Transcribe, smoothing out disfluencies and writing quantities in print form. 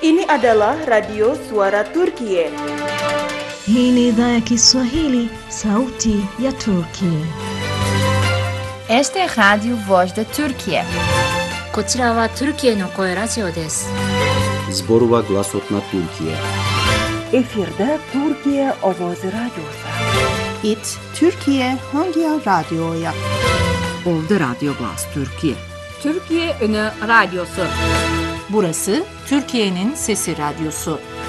Ini adalah Radio Suara Turkiye. Hii ni idhaa ya Kiswahili, sauti ya Turki. Este es Radio Voz de Turkiye. こちらはトルキエの声ラジオです。 Zborova Glasotna Türkiye. Efirde Türkiye Ovozi Radyosu. İt Türkiye Hangi Radyo'ya? Ovda Radyo Glas Türkiye. Türkiye Ünü Radyosu. Burası Türkiye'nin Sesi Radyosu.